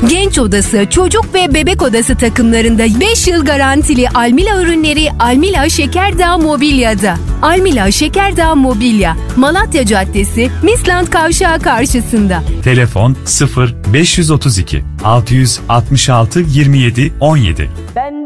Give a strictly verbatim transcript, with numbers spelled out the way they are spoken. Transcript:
Genç odası, çocuk ve bebek odası takımlarında beş yıl garantili Almila ürünleri Almila Şekerdağ Mobilya'da. Almila Şekerdağ Mobilya, Malatya Caddesi, Misland Kavşağı karşısında. Telefon sıfır beş otuz iki altı altı altı yirmi yedi on yedi. Ben